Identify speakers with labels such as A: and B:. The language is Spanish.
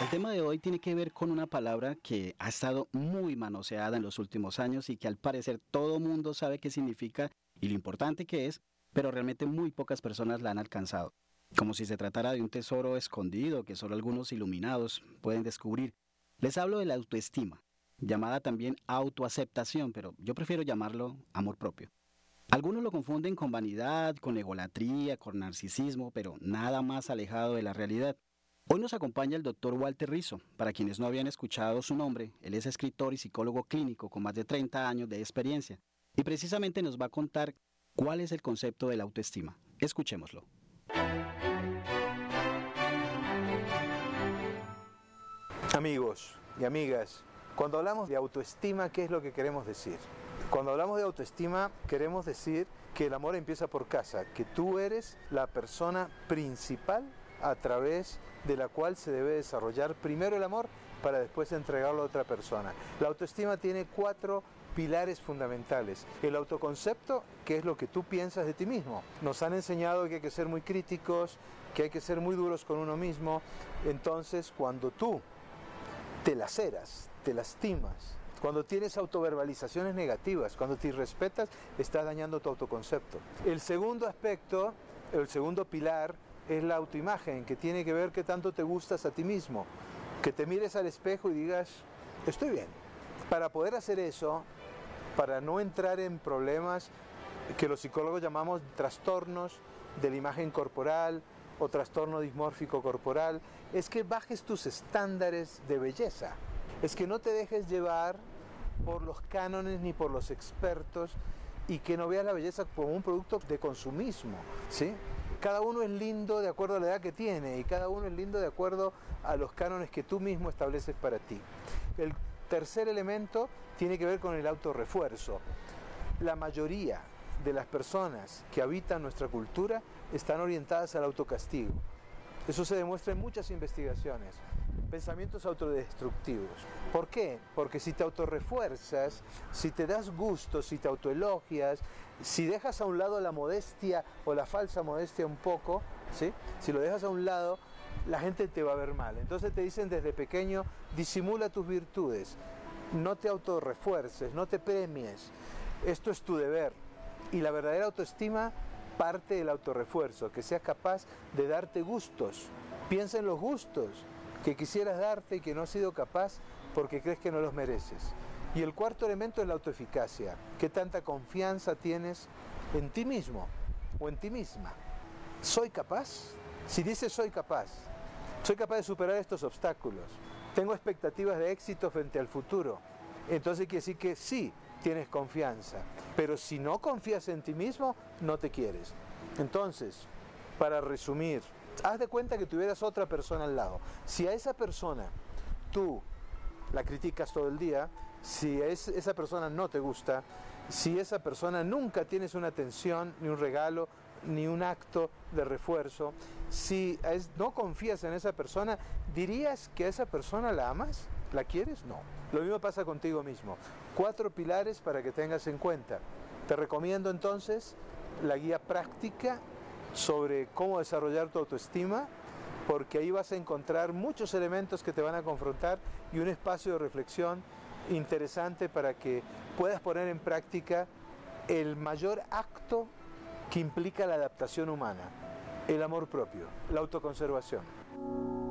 A: El tema de hoy tiene que ver con una palabra que ha estado muy manoseada en los últimos años y que al parecer todo mundo sabe qué significa y lo importante que es, pero realmente muy pocas personas la han alcanzado. Como si se tratara de un tesoro escondido que solo algunos iluminados pueden descubrir. Les hablo de la autoestima, llamada también autoaceptación, pero yo prefiero llamarlo amor propio. Algunos lo confunden con vanidad, con egolatría, con narcisismo, pero nada más alejado de la realidad. Hoy nos acompaña el doctor Walter Rizzo. Para quienes no habían escuchado su nombre, él es escritor y psicólogo clínico con más de 30 años de experiencia y precisamente nos va a contar cuál es el concepto de la autoestima. Escuchémoslo.
B: Amigos y amigas, cuando hablamos de autoestima, ¿qué es lo que queremos decir? Cuando hablamos de autoestima, queremos decir que el amor empieza por casa, que tú eres la persona principal a través de la cual se debe desarrollar primero el amor para después entregarlo a otra persona. La autoestima tiene 4 pilares fundamentales. El autoconcepto, que es lo que tú piensas de ti mismo. Nos han enseñado que hay que ser muy críticos, que hay que ser muy duros con uno mismo. Entonces, cuando tú te laceras, te lastimas, cuando tienes autoverbalizaciones negativas, cuando te irrespetas, estás dañando tu autoconcepto. El segundo aspecto, el segundo pilar, es la autoimagen, que tiene que ver qué tanto te gustas a ti mismo, que te mires al espejo y digas, estoy bien. Para poder hacer eso, para no entrar en problemas que los psicólogos llamamos trastornos de la imagen corporal o trastorno dismórfico corporal, es que bajes tus estándares de belleza, es que no te dejes llevar por los cánones ni por los expertos y que no veas la belleza como un producto de consumismo, ¿sí? Cada uno es lindo de acuerdo a la edad que tiene y cada uno es lindo de acuerdo a los cánones que tú mismo estableces para ti. El tercer elemento tiene que ver con el autorrefuerzo. La mayoría de las personas que habitan nuestra cultura están orientadas al autocastigo. Eso se demuestra en muchas investigaciones. Pensamientos autodestructivos. ¿Por qué? Porque si te autorrefuerzas, si te das gusto, si te autoelogias, si dejas a un lado la modestia o la falsa modestia un poco, ¿sí? Si lo dejas a un lado, la gente te va a ver mal. Entonces te dicen desde pequeño, disimula tus virtudes, no te autorrefuerces, no te premies, esto es tu deber. Y la verdadera autoestima parte del autorrefuerzo, que seas capaz de darte gustos. Piensa en los gustos que quisieras darte y que no has sido capaz porque crees que no los mereces. Y el cuarto elemento es la autoeficacia. ¿Qué tanta confianza tienes en ti mismo o en ti misma? ¿Soy capaz? Si dices soy capaz de superar estos obstáculos, tengo expectativas de éxito frente al futuro, entonces quiere decir que sí, tienes confianza. Pero si no confías en ti mismo, no te quieres. Entonces, para resumir, haz de cuenta que tuvieras otra persona al lado. Si a esa persona tú la criticas todo el día, si esa persona no te gusta, si esa persona nunca tienes una atención, ni un regalo, ni un acto de refuerzo, si no confías en esa persona, ¿dirías que a esa persona la amas? ¿La quieres? No. Lo mismo pasa contigo mismo. 4 pilares para que tengas en cuenta. Te recomiendo entonces la guía práctica sobre cómo desarrollar tu autoestima, porque ahí vas a encontrar muchos elementos que te van a confrontar y un espacio de reflexión interesante para que puedas poner en práctica el mayor acto que implica la adaptación humana, el amor propio, la autoconservación.